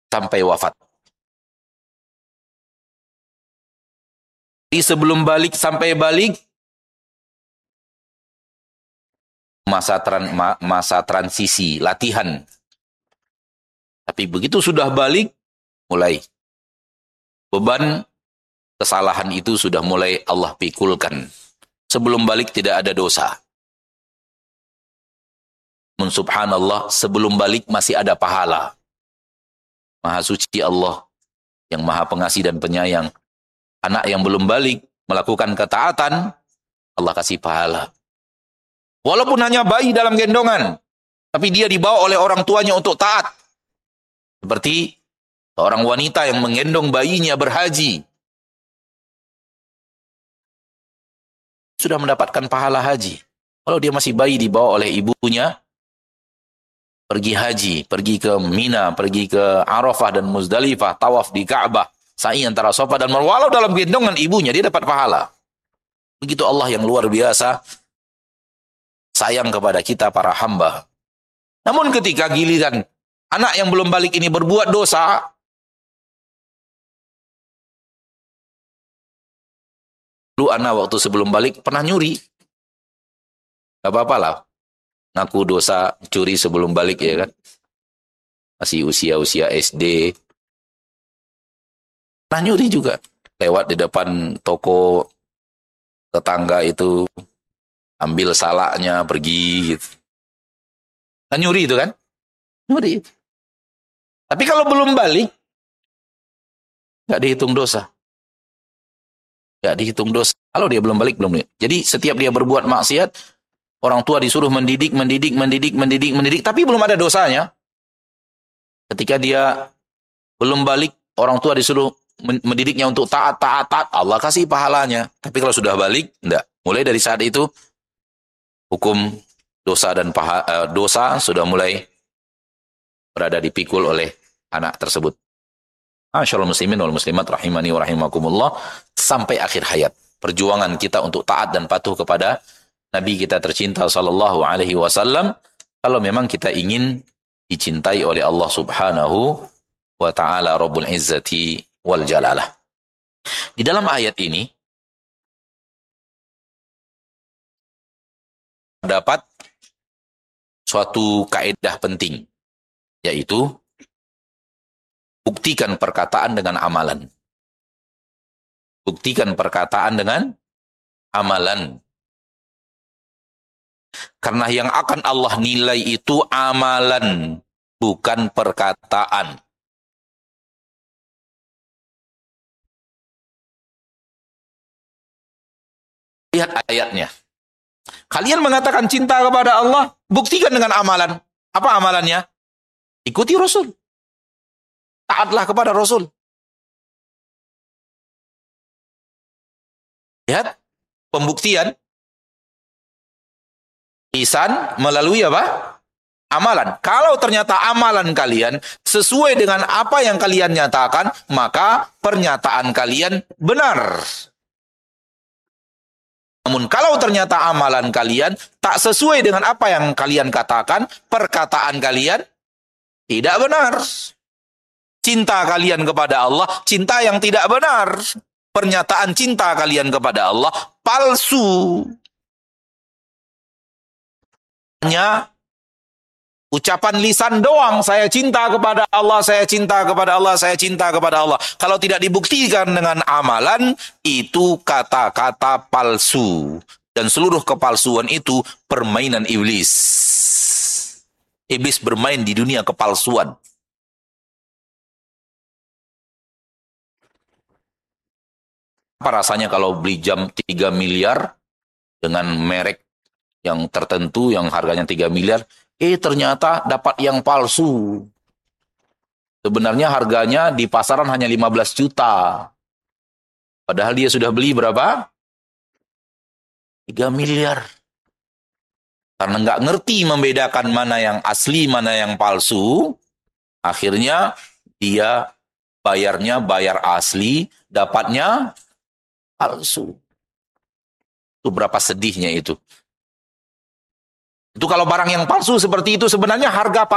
sampai wafat. Di sebelum balik sampai balik, masa transisi, latihan. Tapi begitu sudah balik, mulai beban kesalahan itu sudah mulai Allah pikulkan. Sebelum balik tidak ada dosa. Subhanallah, sebelum balik masih ada pahala. Maha suci Allah yang maha pengasih dan penyayang. Anak yang belum balik melakukan ketaatan, Allah kasih pahala. Walaupun hanya bayi dalam gendongan, tapi dia dibawa oleh orang tuanya untuk taat. Seperti seorang wanita yang menggendong bayinya berhaji. Sudah mendapatkan pahala haji. Kalau dia masih bayi dibawa oleh ibunya, pergi haji, pergi ke Mina, pergi ke Arafah dan Muzdalifah, tawaf di Ka'bah, sa'i antara Safa dan Marwah, walau dalam gendongan ibunya, dia dapat pahala. Begitu Allah yang luar biasa sayang kepada kita para hamba. Namun ketika giliran anak yang belum balik ini berbuat dosa, dulu anak waktu sebelum balik pernah nyuri. Gak apa-apa lah. Ngaku dosa curi sebelum balik ya kan. Masih usia-usia SD. Pernah nyuri juga. Lewat di depan toko tetangga itu. Ambil salaknya, pergi gitu. Kan nyuri itu kan? Nyuri. Tapi kalau belum balik, gak dihitung dosa. Gak dihitung dosa. Kalau dia belum balik, belum. Jadi setiap dia berbuat maksiat, orang tua disuruh mendidik, tapi belum ada dosanya. Ketika dia belum balik, orang tua disuruh mendidiknya untuk taat, Allah kasih pahalanya. Tapi kalau sudah balik, enggak. Mulai dari saat itu, hukum dosa dan dosa sudah mulai berada dipikul oleh anak tersebut. Masyaallah muslimin wal muslimat rahimani wa rahimakumullah, sampai akhir hayat. Perjuangan kita untuk taat dan patuh kepada Nabi kita tercinta sallallahu alaihi wasallam, kalau memang kita ingin dicintai oleh Allah Subhanahu wa taala Rabbul Izzati wal Jalalah. Di dalam ayat ini terdapat suatu kaidah penting, yaitu buktikan perkataan dengan amalan. Buktikan perkataan dengan amalan. Karena yang akan Allah nilai itu amalan, bukan perkataan. Lihat ayatnya. Kalian mengatakan cinta kepada Allah, buktikan dengan amalan. Apa amalannya? Ikuti Rasul. Taatlah kepada Rasul. Lihat pembuktian. Ihsan melalui apa? Amalan. Kalau ternyata amalan kalian sesuai dengan apa yang kalian nyatakan, maka pernyataan kalian benar. Namun kalau ternyata amalan kalian tak sesuai dengan apa yang kalian katakan, perkataan kalian tidak benar. Cinta kalian kepada Allah, cinta yang tidak benar. Pernyataan cinta kalian kepada Allah palsu. Hanya ucapan lisan doang, saya cinta kepada Allah, saya cinta kepada Allah, saya cinta kepada Allah. Kalau tidak dibuktikan dengan amalan, itu kata-kata palsu. Dan seluruh kepalsuan itu permainan iblis. Iblis bermain di dunia kepalsuan. Apa rasanya kalau beli jam 3 miliar dengan merek yang tertentu yang harganya 3 miliar, ternyata dapat yang palsu. Sebenarnya harganya di pasaran hanya 15 juta. Padahal dia sudah beli berapa? 3 miliar. Karena nggak ngerti membedakan mana yang asli, mana yang palsu, akhirnya dia bayarnya bayar asli, dapatnya palsu. Itu berapa sedihnya itu. Itu kalau barang yang palsu seperti itu sebenarnya harga